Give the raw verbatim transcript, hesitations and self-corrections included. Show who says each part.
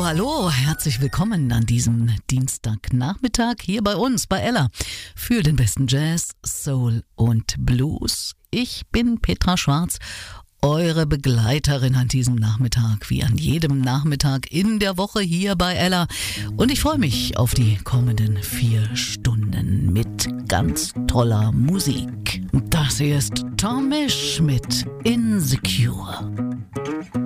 Speaker 1: hallo, herzlich willkommen an diesem Dienstagnachmittag hier bei uns, bei Ella, für den besten Jazz, Soul und Blues. Ich bin Petra Schwarz, eure Begleiterin an diesem Nachmittag, wie an jedem Nachmittag in der Woche hier bei Ella. Und ich freue mich auf die kommenden vier Stunden mit ganz toller Musik. Das hier ist Tom Misch mit Insecure.